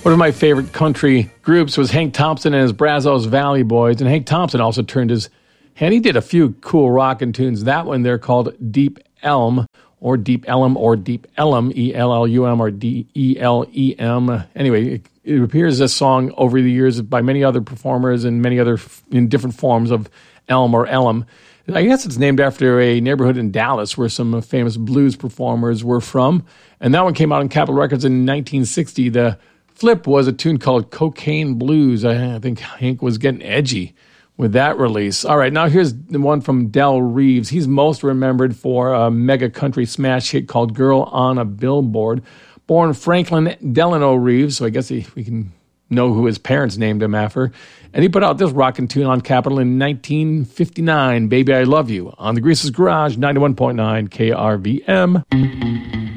One of my favorite country groups was Hank Thompson and his Brazos Valley Boys. And Hank Thompson also turned his hand. He did a few cool rockin' tunes. That one they're called Deep Elm, or Deep Ellum, or Deep Ellum, E-L-L-U-M, or D-E-L-E-M. Anyway, it appears this song over the years by many other performers and many other in different forms of Elm or Ellum. I guess it's named after a neighborhood in Dallas where some famous blues performers were from. And that one came out on Capitol Records in 1960. The flip was a tune called Cocaine Blues. I think Hank was getting edgy with that release. All right, now here's the one from Del Reeves. He's most remembered for a mega country smash hit called Girl on a Billboard. Born Franklin Delano Reeves, so I guess we can know who his parents named him after. And he put out this rockin' tune on Capitol in 1959, Baby I Love You, on the Greaser's Garage, 91.9 KRVM.